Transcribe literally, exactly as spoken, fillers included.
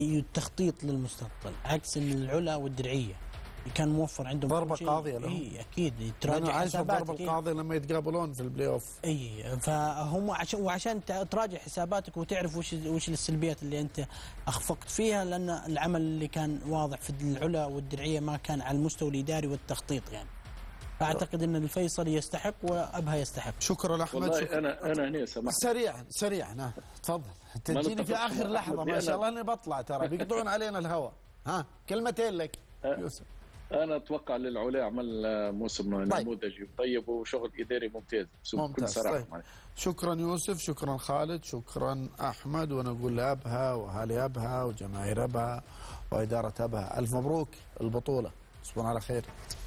التخطيط للمستقبل، عكس العلا والدرعيه كان موفر عندهم ضربه قاضيه لهم. اي اكيد تراجع حساباتك. الضربه القاضيه لما يتقابلون في البلاي اوف. اي فهم عشان وعشان تراجع حساباتك وتعرف وش وش السلبيات اللي انت اخفقت فيها، لان العمل اللي كان واضح في العلا والدرعيه ما كان على المستوى الاداري والتخطيط يعني. فاعتقد ان الفيصل يستحق وابها يستحق. شكرا احمد. والله شكرا. انا انا هنا سمحت سريعا سريعا تفضل. تجيني في اخر لحظه ما شاء الله اني بطلع ترى بيقطعون علينا الهواء. ها كلمتين لك يوسف. انا اتوقع للعلا عمل موسم نموذجي طيب وشغل اداري ممتاز. ممتاز. طيب. شكرا يوسف، شكرا خالد، شكرا احمد، ونقول لابها واهالي ابها وجماهير ابها واداره ابها الف مبروك البطوله، تصبحون على خير.